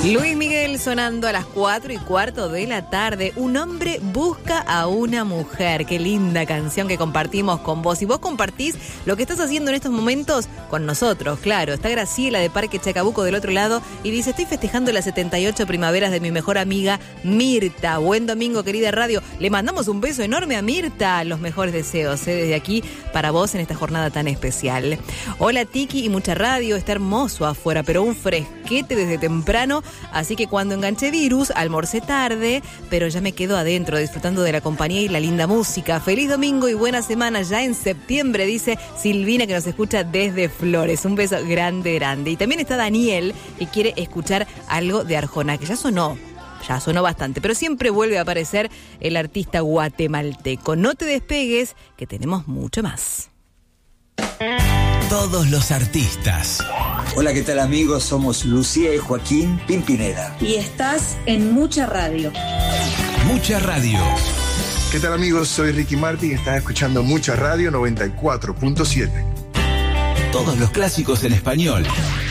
Luis Miguel sonando a las 4:15 de la tarde. Un hombre busca a una mujer. Qué linda canción que compartimos con vos. Y vos compartís lo que estás haciendo en estos momentos con nosotros, claro. Está Graciela de Parque Chacabuco del otro lado y dice: estoy festejando las 78 primaveras de mi mejor amiga Mirta. Buen domingo, querida radio. Le mandamos un beso enorme a Mirta. Los mejores deseos, desde aquí para vos en esta jornada tan especial. Hola, Tiki y mucha radio. Está hermoso afuera, pero un fresquete desde temprano. Así que cuando enganché virus, almorcé tarde, pero ya me quedo adentro disfrutando de la compañía y la linda música. Feliz domingo y buena semana ya en septiembre, dice Silvina, que nos escucha desde Flores. Un beso grande, grande. Y también está Daniel, que quiere escuchar algo de Arjona, que ya sonó bastante, pero siempre vuelve a aparecer el artista guatemalteco. No te despegues, que tenemos mucho más. Todos los artistas. Hola, ¿qué tal, amigos? Somos Lucía y Joaquín Pimpineda. Y estás en Mucha Radio. Mucha Radio. ¿Qué tal, amigos? Soy Ricky Martin y estás escuchando Mucha Radio 94.7. Todos los clásicos en español.